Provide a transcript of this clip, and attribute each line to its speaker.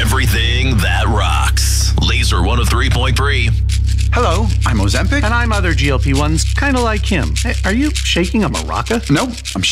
Speaker 1: Everything that rocks. Laser 103.3.
Speaker 2: Hello, I'm Ozempic.
Speaker 3: And I'm other GLP-1s, kind of like him. Hey, are you shaking a maraca?
Speaker 2: Nope, I'm